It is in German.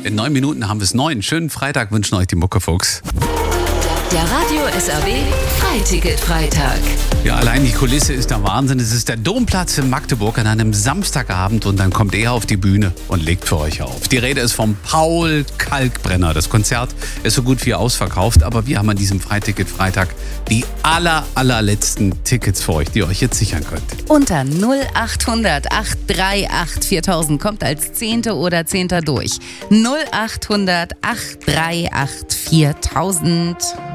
In 9 Minuten haben wir es 9. Schönen Freitag wünschen euch die Muckefuchs. Der Radio SAW Freiticket-Freitag. Ja, allein die Kulisse ist der Wahnsinn. Es ist der Domplatz in Magdeburg an einem Samstagabend und dann kommt er auf die Bühne und legt für euch auf. Die Rede ist vom Paul Kalkbrenner. Das Konzert ist so gut wie ausverkauft, aber wir haben an diesem Freiticket-Freitag die allerletzten Tickets für euch, die ihr euch jetzt sichern könnt. Unter 0800 838 4000 kommt als 10. oder 10. durch. 0800 838 4000.